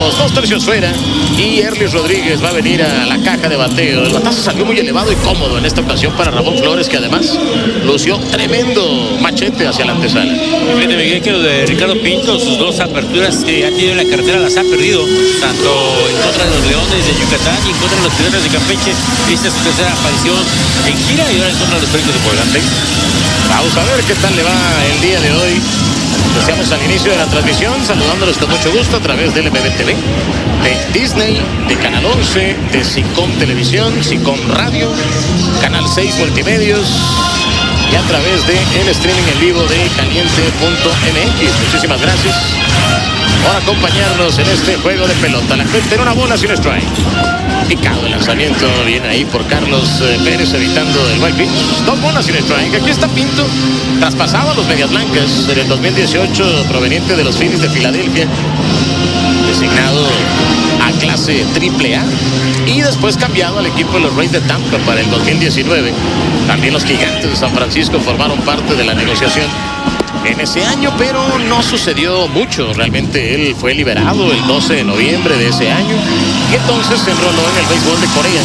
Dos tercios fuera y Erlis Rodríguez va a venir a la caja de bateo. El batazo salió muy elevado y cómodo en esta ocasión para Ramón Flores, que además lució tremendo machete hacia la antesala. Fíjate, Miguel, que lo de Ricardo Pinto, sus dos aperturas que ha tenido en la carretera las ha perdido, tanto en contra de los Leones de Yucatán y en contra de los Tigres de Campeche. Esta es su tercera aparición en gira y ahora en contra de los Pericos de Puebla. Vamos a ver qué tal le va el día de hoy. Deseamos al inicio de la transmisión, saludándolos con mucho gusto a través del MBTV, de Disney, de Canal 11, de SICOM Televisión, SICOM Radio, Canal 6 Multimedios y a través de el streaming en vivo de caliente.mx. Muchísimas gracias por acompañarnos en este juego de pelota. La gente en una bola sin strike. Picado el lanzamiento, viene ahí por Carlos Pérez evitando el wild pitch. Dos bolas sin strike. Aquí está Pinto, traspasado a los Medias Blancas en el 2018, proveniente de los Phillies de Filadelfia, designado a clase AAA y después cambiado al equipo de los Rays de Tampa para el 2019. También los Gigantes de San Francisco formaron parte de la negociación en ese año, pero no sucedió mucho. Realmente él fue liberado el 12 de noviembre de ese año y entonces se enroló en el béisbol de Corea,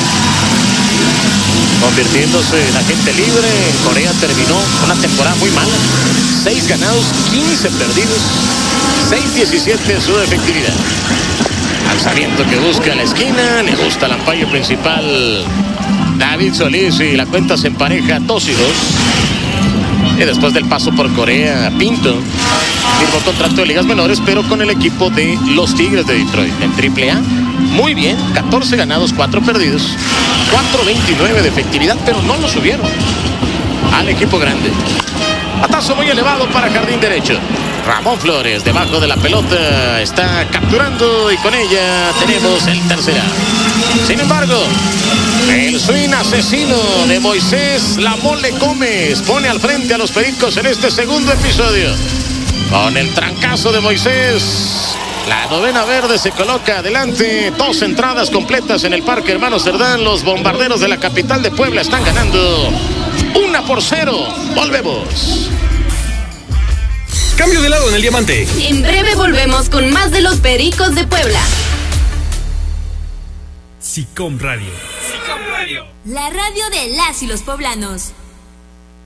convirtiéndose en agente libre. En Corea terminó una temporada muy mala, 6 ganados, 15 perdidos, 6.17 su efectividad. Lanzamiento que busca la esquina, le gusta al umpire principal David Solís y la cuenta se empareja 2-2. Y después del paso por Corea, Pinto firmó contrato de ligas menores, pero con el equipo de los Tigres de Detroit en AAA. Muy bien, 14 ganados, 4 perdidos, 4.29 de efectividad, pero no lo subieron al equipo grande. Batazo muy elevado para jardín derecho. Ramón Flores debajo de la pelota está capturando y con ella tenemos el tercer out. Sin embargo, el swing asesino de Moisés La Mole Gómez pone al frente a los Pericos en este segundo episodio. Con el trancazo de Moisés, la novena verde se coloca adelante. 2 entradas completas en el Parque Hermano Cerdán. Los Bombarderos de la capital de Puebla están ganando 1-0. Volvemos. Cambio de lado en el diamante. En breve volvemos con más de los Pericos de Puebla. SICOM Radio. La radio de las y los poblanos.